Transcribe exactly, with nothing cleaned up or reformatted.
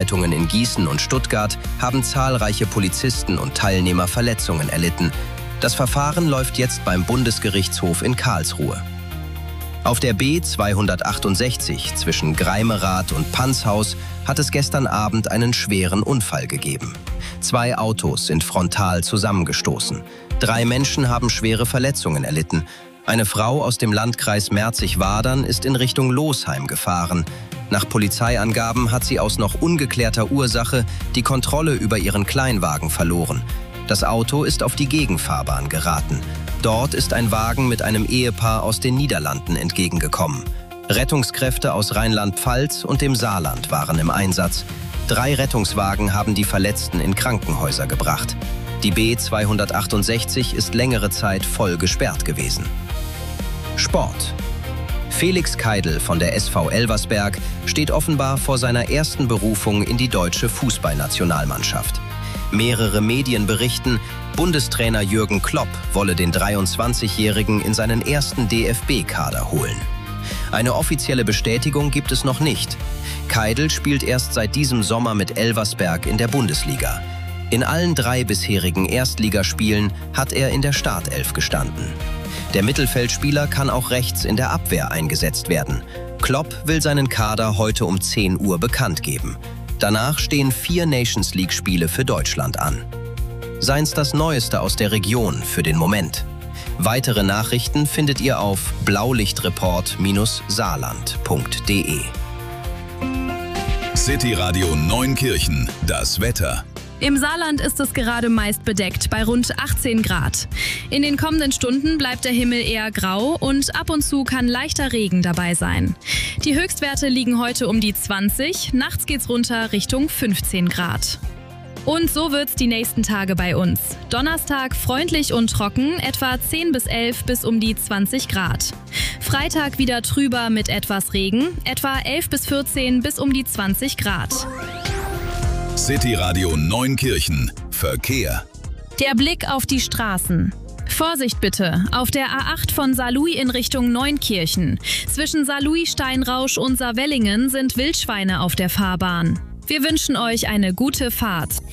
Ausschreitungen in Gießen und Stuttgart haben zahlreiche Polizisten und Teilnehmer Verletzungen erlitten. Das Verfahren läuft jetzt beim Bundesgerichtshof in Karlsruhe. Auf der B zweihundertachtundsechzig zwischen Greimerath und Panzhaus hat es gestern Abend einen schweren Unfall gegeben. Zwei Autos sind frontal zusammengestoßen. Drei Menschen haben schwere Verletzungen erlitten. Eine Frau aus dem Landkreis Merzig-Wadern ist in Richtung Losheim gefahren. Nach Polizeiangaben hat sie aus noch ungeklärter Ursache die Kontrolle über ihren Kleinwagen verloren. Das Auto ist auf die Gegenfahrbahn geraten. Dort ist ein Wagen mit einem Ehepaar aus den Niederlanden entgegengekommen. Rettungskräfte aus Rheinland-Pfalz und dem Saarland waren im Einsatz. Drei Rettungswagen haben die Verletzten in Krankenhäuser gebracht. Die B zweihundertachtundsechzig ist längere Zeit voll gesperrt gewesen. Sport. Felix Keidl von der S V Elversberg steht offenbar vor seiner ersten Berufung in die deutsche Fußballnationalmannschaft. Mehrere Medien berichten, Bundestrainer Jürgen Klopp wolle den dreiundzwanzigjährigen in seinen ersten D F B-Kader holen. Eine offizielle Bestätigung gibt es noch nicht. Keidl spielt erst seit diesem Sommer mit Elversberg in der Bundesliga. In allen drei bisherigen Erstligaspielen hat er in der Startelf gestanden. Der Mittelfeldspieler kann auch rechts in der Abwehr eingesetzt werden. Klopp will seinen Kader heute um zehn Uhr bekannt geben. Danach stehen vier Nations-League-Spiele für Deutschland an. Seien's das Neueste aus der Region für den Moment. Weitere Nachrichten findet ihr auf blaulichtreport Saarland punkt de. City Radio Neunkirchen, das Wetter. Im Saarland ist es gerade meist bedeckt, bei rund achtzehn Grad. In den kommenden Stunden bleibt der Himmel eher grau und ab und zu kann leichter Regen dabei sein. Die Höchstwerte liegen heute um die zwanzig, nachts geht's runter Richtung fünfzehn Grad. Und so wird's die nächsten Tage bei uns. Donnerstag freundlich und trocken, etwa zehn bis elf bis um die zwanzig Grad. Freitag wieder trüber mit etwas Regen, etwa elf bis vierzehn bis um die zwanzig Grad. City Radio Neunkirchen. Verkehr. Der Blick auf die Straßen. Vorsicht bitte, auf der A acht von Saarlouis in Richtung Neunkirchen. Zwischen Saarlouis, Steinrausch und Saarwellingen sind Wildschweine auf der Fahrbahn. Wir wünschen euch eine gute Fahrt.